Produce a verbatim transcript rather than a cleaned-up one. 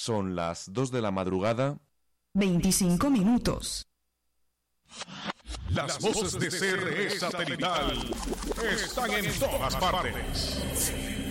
Son las dos de la madrugada. veinticinco minutos. Las voces de C R E Satelital están en todas partes.